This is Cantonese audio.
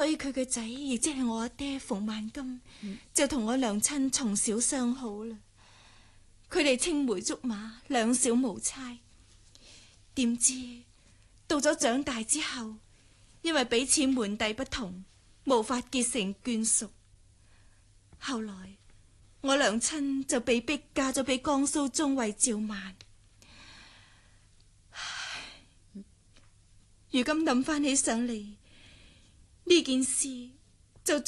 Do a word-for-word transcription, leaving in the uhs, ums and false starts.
以佢嘅仔，亦即係我阿爹馮萬金， 嗯、 就同我娘親從小相好啦。佢哋青梅竹馬，兩小無猜。點知到咗長大之後，因為彼此門第不同，無法結成眷屬。後來我娘親就被逼嫁咗俾江蘇中尉趙萬。如今諗翻起上嚟，呢件事